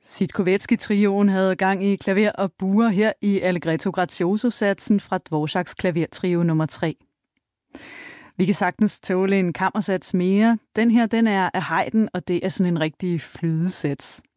Sitkovetsky-trioen havde gang i klaver og buer her i Allegretto Grazioso-satsen fra Dvoraks klavertrio nummer 3. Vi kan sagtens tåle en kammersats mere. Den her, den er af Haydn, og det er sådan en rigtig flydesats.